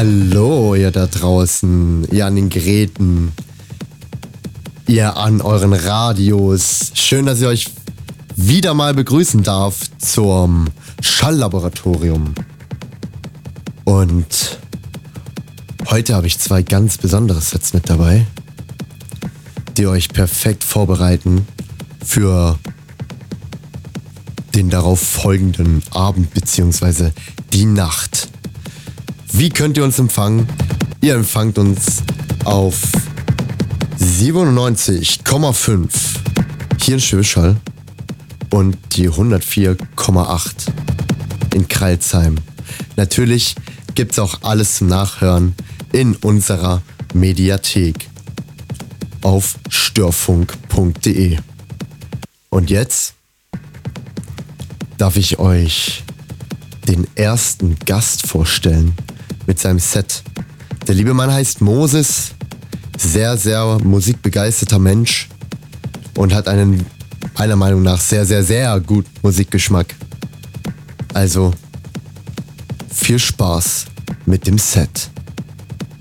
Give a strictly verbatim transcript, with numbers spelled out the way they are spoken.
Hallo, ihr da draußen, ihr an den Geräten, ihr an euren Radios. Schön, dass ich euch wieder mal begrüßen darf zum Schalllaboratorium. Und heute habe ich zwei ganz besondere Sets mit dabei, die euch perfekt vorbereiten für den darauf folgenden Abend bzw. die Nacht. Wie könnt ihr uns empfangen? Ihr empfangt uns auf siebenundneunzig Komma fünf hier in Schwäbisch und die hundertvier Komma acht in Crailsheim. Natürlich gibt's auch alles zum Nachhören in unserer Mediathek auf störfunk punkt de. Und jetzt darf ich euch den ersten Gast vorstellen mit seinem Set. Der liebe Mann heißt Moses, sehr, sehr musikbegeisterter Mensch und hat einen, meiner Meinung nach, sehr, sehr, sehr guten Musikgeschmack. Also, viel Spaß mit dem Set.